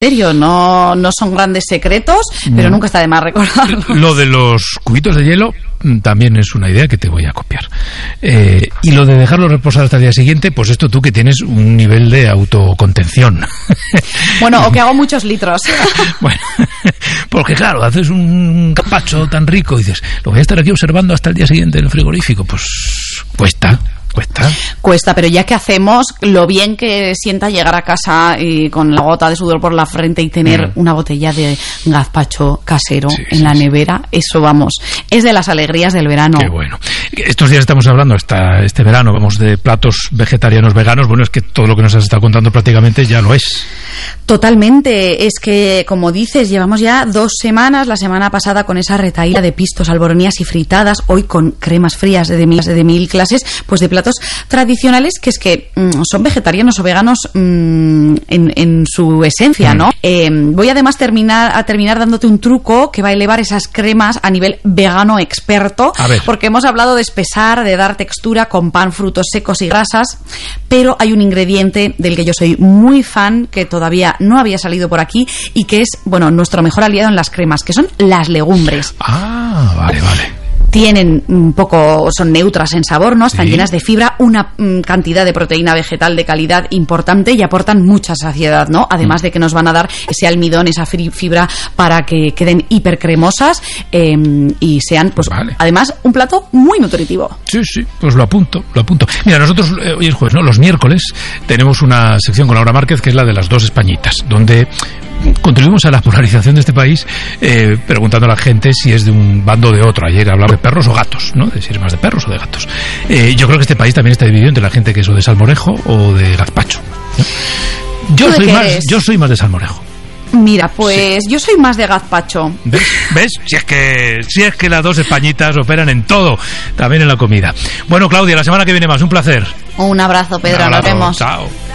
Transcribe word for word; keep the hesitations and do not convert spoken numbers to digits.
No, no son grandes secretos, pero nunca está de más recordarlos. Lo de los cubitos de hielo también es una idea que te voy a copiar. Eh, y lo de dejarlo reposar hasta el día siguiente, pues esto tú que tienes un nivel de autocontención. Bueno, o que hago muchos litros. Bueno, porque claro, haces un gazpacho tan rico y dices, lo voy a estar aquí observando hasta el día siguiente en el frigorífico. Pues cuesta. Cuesta. Cuesta, pero ya que hacemos, lo bien que sienta llegar a casa y con la gota de sudor por la frente y tener mm. una botella de gazpacho casero sí, en sí, la nevera, sí. Eso vamos, es de las alegrías del verano. Qué bueno. Estos días estamos hablando, hasta este verano, vamos de platos vegetarianos veganos, bueno, es que todo lo que nos has estado contando prácticamente ya lo es. Totalmente, es que como dices, llevamos ya dos semanas, la semana pasada con esa retahíla de pistos, alboronías y fritadas, hoy con cremas frías de mil, de mil clases, pues de platos tradicionales que es que mmm, son vegetarianos o veganos mmm, en, en su esencia, ¿no? Mm. Eh, voy además terminar, a terminar dándote un truco que va a elevar esas cremas a nivel vegano experto, porque hemos hablado de espesar, de dar textura con pan, frutos secos y grasas, pero hay un ingrediente del que yo soy muy fan, que todavía no había salido por aquí y que es, bueno, nuestro mejor aliado en las cremas, que son las legumbres. Ah, vale, vale. Tienen un poco, son neutras en sabor, ¿no? Están sí. llenas de fibra, una mm, cantidad de proteína vegetal de calidad importante y aportan mucha saciedad, ¿no? Además mm. de que nos van a dar ese almidón, esa fibra para que queden hipercremosas eh, y sean, pues, vale. además, un plato muy nutritivo. Sí, sí, pues lo apunto, lo apunto. Mira, nosotros, eh, hoy es jueves, ¿no? Los miércoles tenemos una sección con Laura Márquez que es la de las dos Españitas, donde contribuimos a la polarización de este país eh, preguntando a la gente si es de un bando o de otro. Ayer hablaba de perros o gatos, ¿no? De si eres más de perros o de gatos. Eh, yo creo que este país también está dividido entre la gente que es o de salmorejo o de gazpacho, ¿no? Yo soy más, yo soy más de salmorejo. Mira, pues sí. yo soy más de gazpacho. ¿Ves? ¿Ves? Si es que si es que las dos españitas operan en todo, también en la comida. Bueno, Claudia, la semana que viene más, un placer. Un abrazo, Pedro, un abrazo, nos vemos. Chao.